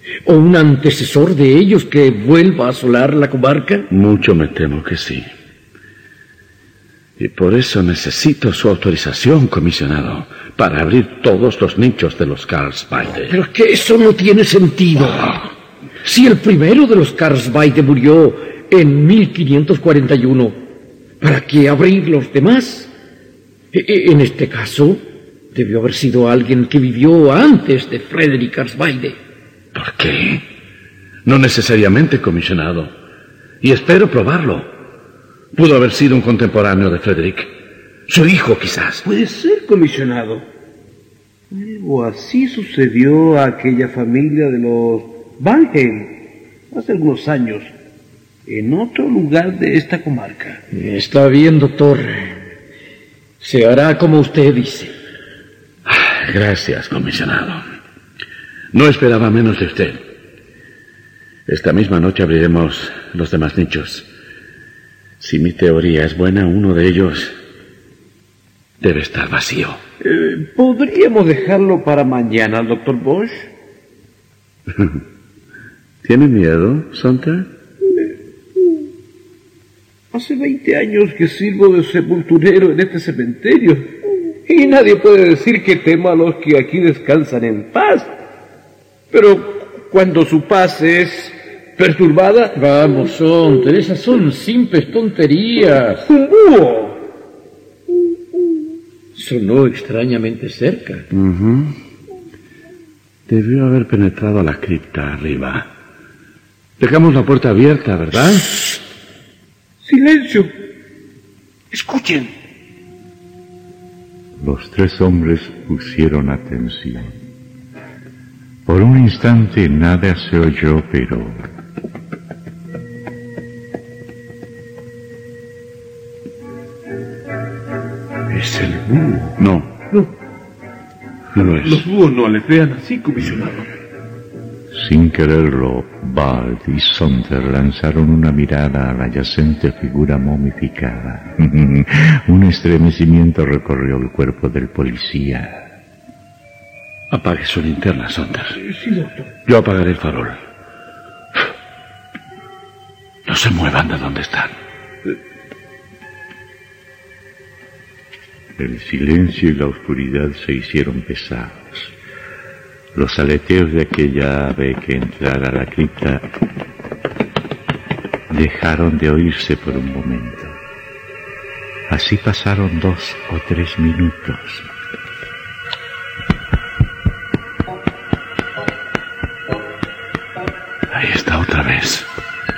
¿O un antecesor de ellos que vuelva a asolar la comarca? Mucho me temo que sí. Y por eso necesito su autorización, comisionado, para abrir todos los nichos de los Karlsweide. Pero es que eso no tiene sentido. Si el primero de los Karlsweide murió en 1541, ¿para qué abrir los demás? En este caso, debió haber sido alguien que vivió antes de Frederick Karlsweide. ¿Por qué? No necesariamente, comisionado. Y espero probarlo. Pudo haber sido un contemporáneo de Frederick. Su hijo, quizás. Puede ser, comisionado. O así sucedió a aquella familia de los Van Hel hace algunos años, en otro lugar de esta comarca. Está bien, doctor. Se hará como usted dice. Gracias, comisionado. No esperaba menos de usted. Esta misma noche abriremos los demás nichos. Si mi teoría es buena, uno de ellos debe estar vacío. ¿Podríamos dejarlo para mañana, doctor Bosch? ¿Tiene miedo, Sonter? Hace 20 años que sirvo de sepulturero en este cementerio, y nadie puede decir que tema a los que aquí descansan en paz. Pero cuando su paz es perturbada... Vamos, Sonter, esas son simples tonterías. ¡Un búho! Sonó extrañamente cerca. Debió haber penetrado a la cripta arriba. Dejamos la puerta abierta, ¿verdad? ¡Silencio! ¡Escuchen! Los tres hombres pusieron atención. Por un instante nada se oyó, pero... Es el búho. No. No es. Los búhos no aletean así, comisionado. Sin quererlo, Bald y Sonter lanzaron una mirada a la yacente figura momificada. Un estremecimiento recorrió el cuerpo del policía. Apague su linterna, Sonter. Sí, doctor. Yo apagaré el farol. No se muevan de donde están. El silencio y la oscuridad se hicieron pesados. Los aleteos de aquella ave que entrara a la cripta dejaron de oírse por un momento. Así pasaron 2 o 3 minutos. Ahí está otra vez.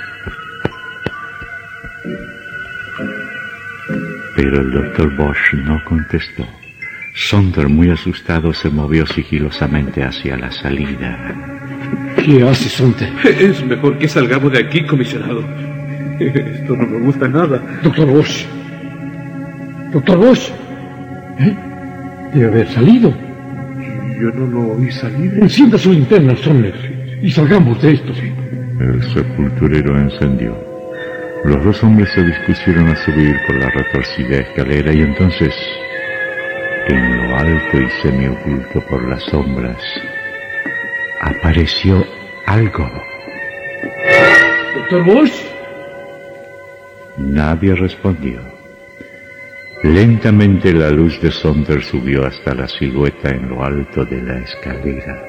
Pero el doctor Bosch no contestó. Sonter, muy asustado, se movió sigilosamente hacia la salida. ¿Qué hace, Sonter? Es mejor que salgamos de aquí, comisionado. Esto no me gusta nada. Doctor Bosch. Doctor Bosch. Debe haber salido. Yo no lo oí salir. Encienda su linterna, Sonter, y salgamos de esto. El sepulturero encendió. Los dos hombres se dispusieron a subir por la retorcida escalera y entonces, en lo alto y semioculto por las sombras, apareció algo. ¿Doctor Bosch? Nadie respondió. Lentamente la luz de Sonter subió hasta la silueta en lo alto de la escalera.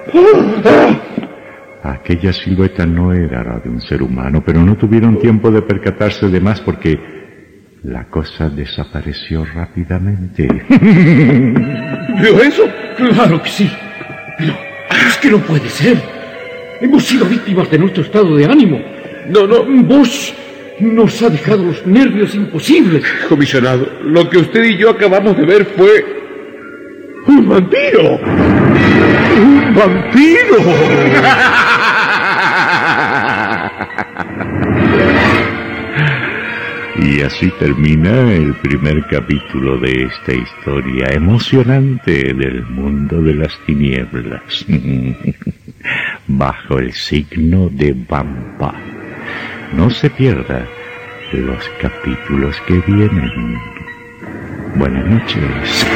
Aquella silueta no era la de un ser humano, pero no tuvieron tiempo de percatarse de más porque la cosa desapareció rápidamente. ¿Vio eso? Claro que sí. Pero es que no puede ser. Hemos sido víctimas de nuestro estado de ánimo. No. Bosch nos ha dejado los nervios imposibles. Comisionado, lo que usted y yo acabamos de ver fue... ¡un vampiro! ¡Un vampiro! Y así termina el primer capítulo de esta historia emocionante del mundo de las tinieblas. Bajo el signo de Vampa. No se pierda los capítulos que vienen. Buenas noches.